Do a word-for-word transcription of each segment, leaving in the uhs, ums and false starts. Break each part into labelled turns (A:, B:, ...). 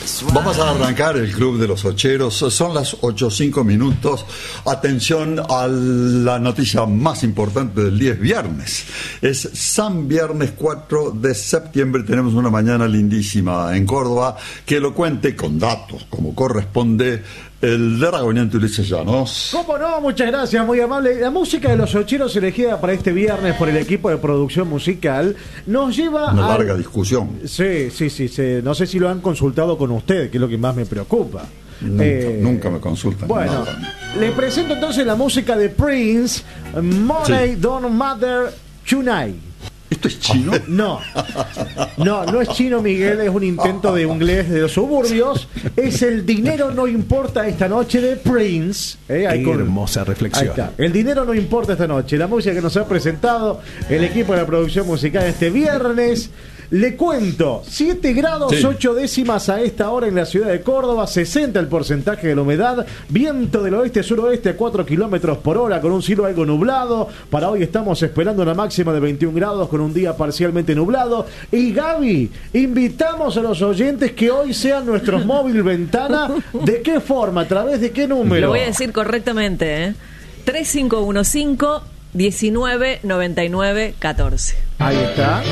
A: Vamos a arrancar el Club de los Ocheros. Son las ocho cinco minutos. Atención a la noticia más importante del día. Es viernes. Es San Viernes cuatro de septiembre. Tenemos una mañana lindísima en Córdoba. Que lo cuente con datos, como corresponde, el dragoniante Ulises Llanos.
B: ¿Cómo no? Muchas gracias, muy amable. La música de los Ocheros elegida para este viernes por el equipo de producción musical nos lleva
A: Una
B: a...
A: larga discusión.
B: Sí, sí, sí, sí. No sé si lo han consultado con usted, que es lo que más me preocupa.
A: Nunca,
B: eh,
A: nunca me consultan.
B: Bueno,
A: nada.
B: Le presento entonces la música de Prince, Money
A: Sí.
B: Don't Matter Tonight.
A: ¿Esto es chino?
B: No, no, no es chino, Miguel, es un intento de inglés de los suburbios. Es el dinero no importa esta noche de Prince. ¿eh? Ahí
C: Qué
B: con...
C: hermosa reflexión.
B: Ahí está. El dinero no importa esta noche. La música que nos ha presentado el equipo de la producción musical este viernes. Le cuento, siete grados
A: Sí.
B: ocho décimas a esta hora en la ciudad de Córdoba, sesenta el porcentaje de la humedad, viento del oeste-suroeste a cuatro kilómetros por hora con un cielo algo nublado. Para hoy estamos esperando una máxima de veintiún grados con un día parcialmente nublado. Y Gaby, invitamos a los oyentes que hoy sean nuestros móvil ventana. ¿De qué forma? ¿A través de qué número?
D: Lo voy a decir correctamente, ¿eh? tres cinco uno cinco, diecinueve noventa y nueve, catorce.
B: Ahí está.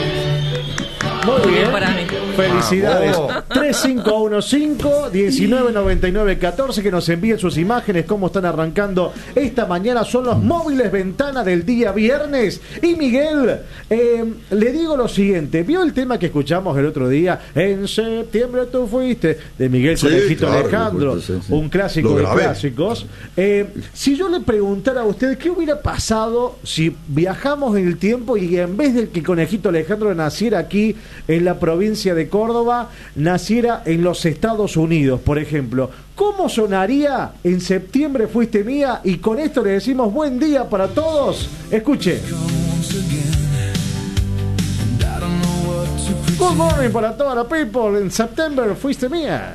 B: Muy
D: Muy
B: bien,
D: bien para mí.
B: felicidades.
A: Bravo.
B: tres cinco uno cinco, diecinueve noventa y nueve, catorce. Que nos envíen sus imágenes, cómo están arrancando esta mañana. Son los móviles ventana del día viernes. Y Miguel, eh, le digo lo siguiente. ¿Vio el tema que escuchamos el otro día? En septiembre tú fuiste, de Miguel
A: Sí,
B: Conejito
A: claro,
B: Alejandro,
A: recuerdo, sí, sí.
B: un clásico
A: Lo
B: de
A: grabé.
B: clásicos. Eh, si yo le preguntara a usted qué hubiera pasado si viajamos en el tiempo y en vez del que Conejito Alejandro naciera aquí en la provincia de Córdoba, naciera en los Estados Unidos, por ejemplo, ¿cómo sonaría En septiembre fuiste mía? Y con esto le decimos buen día para todos. Escuche. Good morning para toda la people. En septiembre fuiste mía.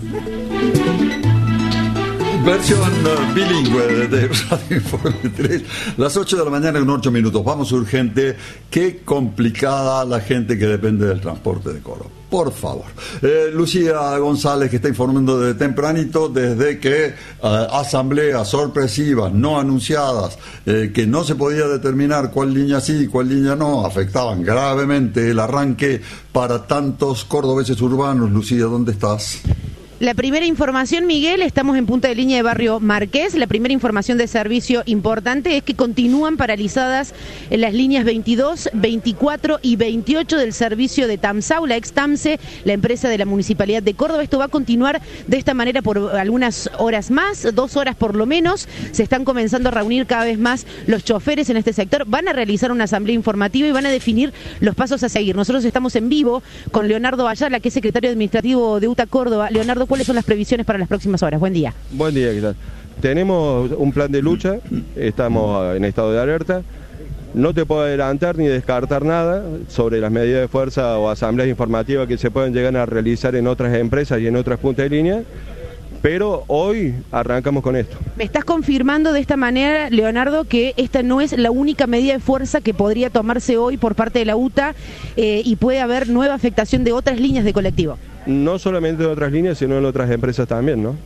A: Versión uh, bilingüe de Radio Informe tres. Las ocho de la mañana en ocho minutos. Vamos urgente. Qué complicada la gente que depende del transporte de Córdoba. Por favor. Eh, Lucía González, que está informando de tempranito desde que uh, asambleas sorpresivas, no anunciadas, eh, que no se podía determinar cuál línea sí y cuál línea no, afectaban gravemente el arranque para tantos cordobeses urbanos. Lucía, ¿dónde estás?
E: La primera información, Miguel, estamos en punta de línea de Barrio Marqués. La primera información de servicio importante es que continúan paralizadas en las líneas veintidós, veinticuatro y veintiocho del servicio de Tamsau, la ex Tamse, la empresa de la Municipalidad de Córdoba. Esto va a continuar de esta manera por algunas horas más, dos horas por lo menos. Se están comenzando a reunir cada vez más los choferes en este sector. Van a realizar una asamblea informativa y van a definir los pasos a seguir. Nosotros estamos en vivo con Leonardo Ayala, que es secretario administrativo de U T A Córdoba. Leonardo, ¿cuáles son las previsiones para las próximas horas? Buen día.
F: Buen día, ¿qué tal? Tenemos un plan de lucha, estamos en estado de alerta. No te puedo adelantar ni descartar nada sobre las medidas de fuerza o asambleas informativas que se pueden llegar a realizar en otras empresas y en otras puntas de línea, pero hoy arrancamos con esto.
E: ¿Me estás confirmando de esta manera, Leonardo, que esta no es la única medida de fuerza que podría tomarse hoy por parte de la U T A eh, y puede haber nueva afectación de otras líneas de colectivo?
F: No solamente en otras líneas, sino en otras empresas también, ¿no?